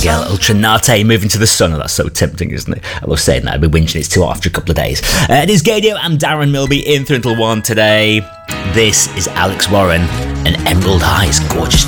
Miguel Ultranate moving to the sun. Oh, that's so tempting, isn't it? I love saying that. I've been whinging it's too hot after a couple of days. It is Gadio and Darren Milby in through until 1 today. This is Alex Warren and Emerald Eyes. Gorgeous